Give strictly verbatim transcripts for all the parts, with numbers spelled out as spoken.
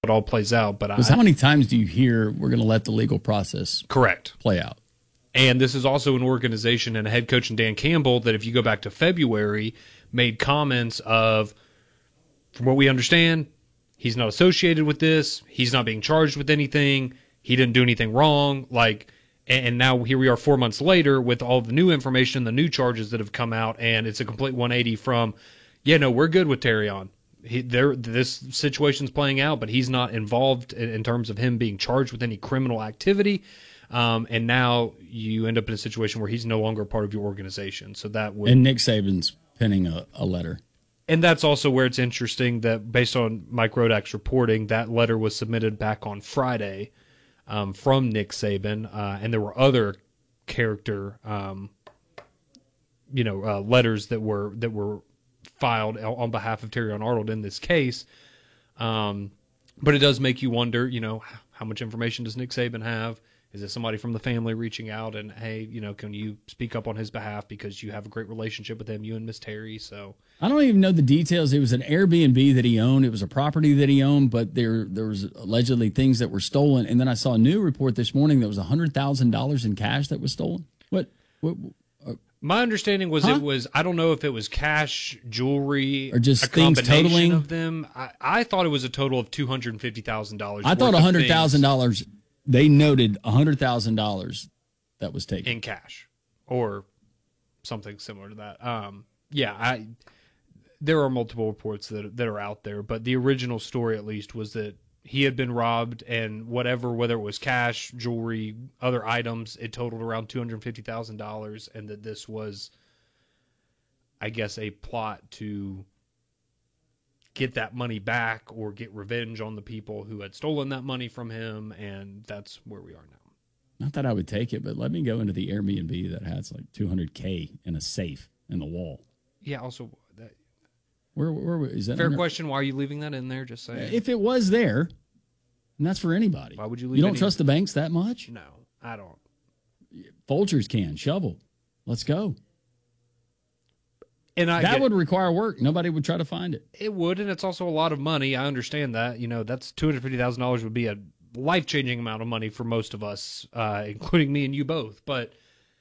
it all plays out. But Because how many times do you hear we're going to let the legal process correct play out? And this is also an organization and a head coach in Dan Campbell that, if you go back to February, made comments of, from what we understand, he's not associated with this. He's not being charged with anything. He didn't do anything wrong. Like, and now here we are four months later with all the new information, the new charges that have come out, and it's a complete one eighty from, yeah, no, we're good with Terrion. He, there, this situation's playing out, but he's not involved in, in terms of him being charged with any criminal activity. Um, and now you end up in a situation where he's no longer a part of your organization. So that would, and Nick Saban's penning a, a letter. And that's also where it's interesting that, based on Mike Rodak's reporting, that letter was submitted back on Friday um, from Nick Saban, uh, and there were other character, um, you know, uh, letters that were that were filed on behalf of Terrion Arnold in this case. Um, but it does make you wonder, you know, how much information does Nick Saban have? Is it somebody from the family reaching out and, hey, you know, can you speak up on his behalf because you have a great relationship with him, you and Miss Terry? So I don't even know the details. It was an Airbnb that he owned. It was a property that he owned, but there there was allegedly things that were stolen. And then I saw a new report this morning that was one hundred thousand dollars in cash that was stolen. What? what uh, My understanding was huh? it was, I don't know if it was cash, jewelry, or just a things combination totaling of them. I, I thought it was a total of two hundred fifty thousand dollars. I thought one hundred thousand dollars. They noted one hundred thousand dollars that was taken. In cash or something similar to that. Um, yeah, I. There are multiple reports that that are out there, but the original story, at least, was that he had been robbed, and whatever, whether it was cash, jewelry, other items, it totaled around two hundred fifty thousand dollars, and that this was, I guess, a plot to get that money back or get revenge on the people who had stolen that money from him, and that's where we are now. Not that I would take it, but let me go into the Airbnb that has like two hundred K in a safe in the wall. Yeah, also, that, where, where is that? Fair under? question. Why are you leaving that in there? Just saying. If it was there, and that's for anybody. Why would you leave You don't any... trust the banks that much? No, I don't. Folgers can. Shovel. Let's go. And I that get, would require work. Nobody would try to find it. It would, and it's also a lot of money. I understand that. You know, that's two hundred fifty thousand dollars would be a life-changing amount of money for most of us, uh, including me and you both. But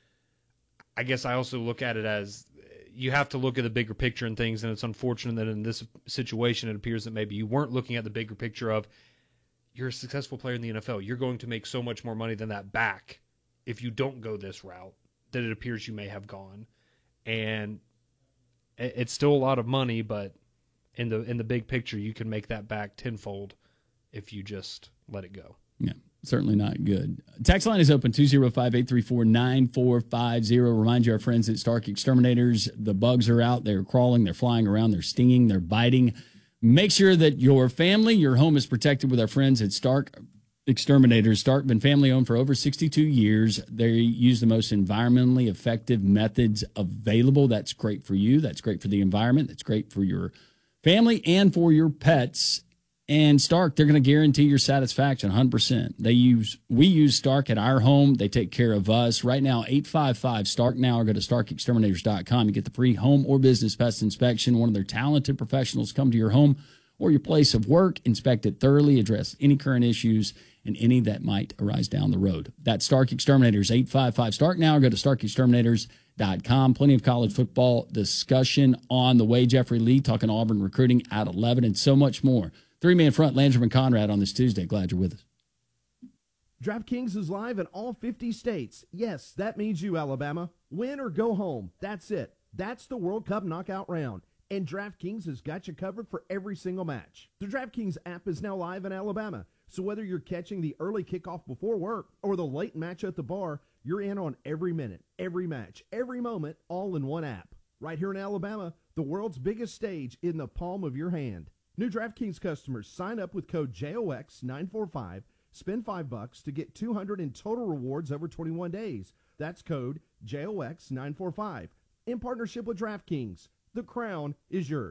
I guess I also look at it as you have to look at the bigger picture and things, and it's unfortunate that in this situation it appears that maybe you weren't looking at the bigger picture of you're a successful player in the N F L. You're going to make so much more money than that back if you don't go this route that it appears you may have gone. And it's still a lot of money, but in the in the big picture, you can make that back tenfold if you just let it go. Yeah, certainly not good. Text line is open, two oh five, eight three four, nine four five zero. Remind you, our friends at Stark Exterminators, the bugs are out. They're crawling, they're flying around, they're stinging, they're biting. Make sure that your family, your home is protected with our friends at Stark Exterminators. Stark been family owned for over sixty-two years. They use the most environmentally effective methods available. That's great for you. That's great for the environment. That's great for your family and for your pets. And Stark, they're going to guarantee your satisfaction one hundred percent. They use we use Stark at our home. They take care of us. Right now, eight five five Stark now, or go to stark exterminators dot com. You get the free home or business pest inspection. One of their talented professionals come to your home or your place of work, inspect it thoroughly, address any current issues and any that might arise down the road. That's Stark Exterminators, eight five five Stark now, or go to stark exterminators dot com. Plenty of college football discussion on the way. Jeffrey Lee talking Auburn recruiting at eleven and so much more. Three-man front, Landrum and Conrad on this Tuesday. Glad you're with us. DraftKings is live in all fifty states. Yes, that means you, Alabama. Win or go home. That's it. That's the World Cup knockout round. And DraftKings has got you covered for every single match. The DraftKings app is now live in Alabama. So whether you're catching the early kickoff before work or the late match at the bar, you're in on every minute, every match, every moment, all in one app. Right here in Alabama, the world's biggest stage in the palm of your hand. New DraftKings customers sign up with code J O X nine four five, spend five bucks to get two hundred in total rewards over twenty-one days. That's code J O X nine four five. In partnership with DraftKings, the crown is yours.